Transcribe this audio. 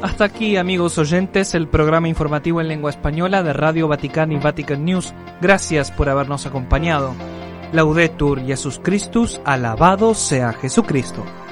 Hasta aquí, amigos oyentes, el programa informativo en lengua española de Radio Vaticana y Vatican News. Gracias por habernos acompañado. Laudetur Jesus Christus, alabado sea Jesucristo.